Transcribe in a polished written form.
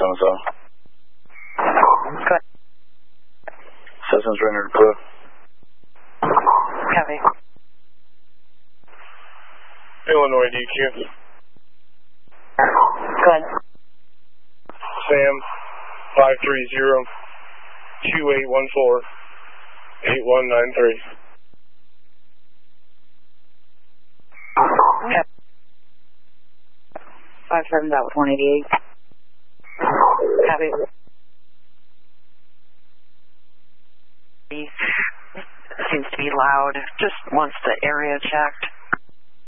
so. Good. Cessna's rendered clear. Copy. Illinois DQ. Good. Sam 530-2814-8193. Yep. 57.188. Copy. Seems to be loud. Just wants the area checked.